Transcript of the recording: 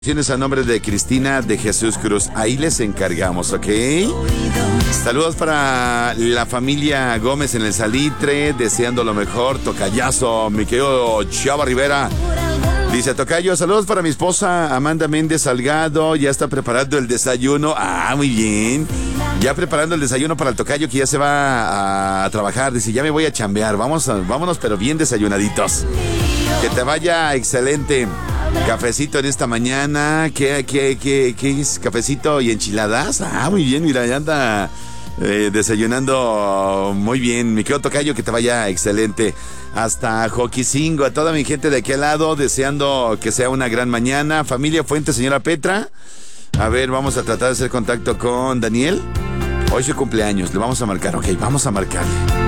A nombre de Cristina de Jesús Cruz. Ahí les encargamos, ¿ok? Saludos para la familia Gómez en el Salitre, deseando lo mejor. Tocayazo, mi querido Chava Rivera. Dice Tocayo, saludos para mi esposa Amanda Méndez Salgado. Ya está preparando el desayuno. Ah, muy bien. Ya preparando el desayuno para el Tocayo, que ya se va a trabajar. Dice, ya me voy a chambear. Vámonos, pero bien desayunaditos. Que te vaya excelente. Cafecito en esta mañana. ¿Qué es? ¿Cafecito y enchiladas? Ah, muy bien, mira, ya anda desayunando muy bien. Mi querido Tocayo, que te vaya excelente. Hasta Joquicingo, a toda mi gente de aquel lado, deseando que sea una gran mañana. Familia Fuente, señora Petra. A ver, vamos a tratar de hacer contacto con Daniel. Hoy es su cumpleaños, le vamos a marcar, ok, vamos a marcarle.